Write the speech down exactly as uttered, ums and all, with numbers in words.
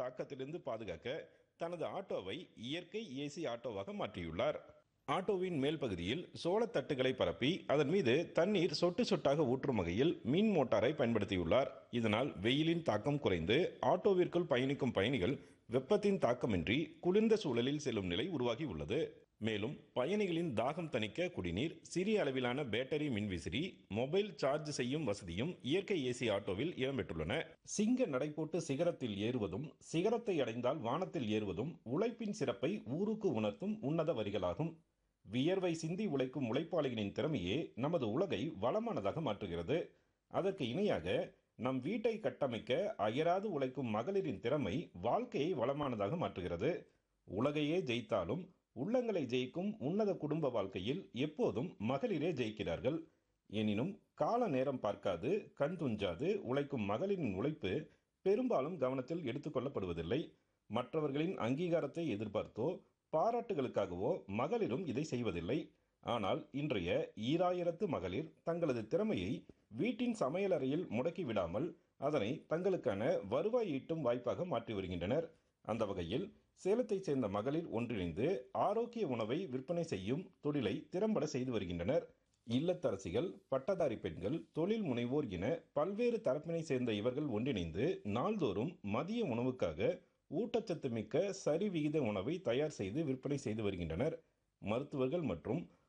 தாக்கத்திலிருந்து பாதுகாக்க தனது ஆட்டோவை இயற்கை ஏசி ஆட்டோவாக மாற்றியுள்ளார். ஆட்டோவின் மேல் பகுதியில் சோளத்தட்டுகளை பரப்பி அதன் மீது தண்ணீர் சொட்டு சொட்டாக ஊற்றும் வகையில் மின் மோட்டாரை பயன்படுத்தியுள்ளார். இதனால் வெயிலின் தாக்கம் குறைந்து ஆட்டோவிற்குள் பயணிக்கும் பயணிகள் வெப்பத்தின் தாக்கமின்றி குளிர்ந்த சூழலில் செல்லும் நிலை உருவாகி உள்ளது. மேலும் பயணிகளின் தாகம் தணிக்க குடிநீர், சிறிய அளவிலான பேட்டரி மின்விசிறி, மொபைல் சார்ஜ் செய்யும் வசதியும் இயற்கை ஏசி ஆட்டோவில் இடம்பெற்றுள்ளன. சிங்க நடைபோட்டு சிகரத்தில் ஏறுவதும், சிகரத்தை அடைந்தால் வானத்தில் ஏறுவதும் உழைப்பின் சிறப்பை ஊருக்கு உணர்த்தும் உன்னத வரிகளாகும். வியர்வை சிந்தி உழைக்கும் உழைப்பாளிகளின் திறமையே நமது உலகை வளமானதாக மாற்றுகிறது. அதற்கு இணையாக நம் வீட்டை கட்டமைக்க அயராது உழைக்கும் மகளிரின் திறமை வாழ்க்கையை வளமானதாக மாற்றுகிறது. உலகையே ஜெயித்தாலும் உள்ளங்களை ஜெயிக்கும் உன்னத குடும்ப வாழ்க்கையில் எப்போதும் மகளிரே ஜெயிக்கிறார்கள். எனினும் கால நேரம் பார்க்காது கண் துஞ்சாது உழைக்கும் மகளிரின் உழைப்பு பெரும்பாலும் கவனத்தில் எடுத்துக்கொள்ளப்படுவதில்லை. மற்றவர்களின் அங்கீகாரத்தை எதிர்பார்த்தோ பாராட்டுகளுக்காகவோ மகளிரும் இதை செய்வதில்லை. ஆனால் இன்றைய ஈராயிரத்து மகளிர் தங்களது திறமையை வீட்டின் சமையலறையில் முடக்கி விடாமல் அதனை தங்களுக்கான வருவாய் ஈட்டும் வாய்ப்பாக மாற்றி வருகின்றனர். அந்த வகையில் சேலத்தை சேர்ந்த மகளிர் ஒன்றிணைந்து ஆரோக்கிய உணவை விற்பனை செய்யும் தொழிலை திறம்பட செய்து வருகின்றனர். இல்லத்தரசிகள், பட்டதாரி பெண்கள், தொழில் முனைவோர் என பல்வேறு தரப்பினை சேர்ந்த இவர்கள் ஒன்றிணைந்து நாள்தோறும் மதிய உணவுக்காக ஊட்டச்சத்து மிக்க சரிவிகித உணவை தயார் செய்து விற்பனை செய்து வருகின்றனர். மருத்துவர்கள் மற்றும்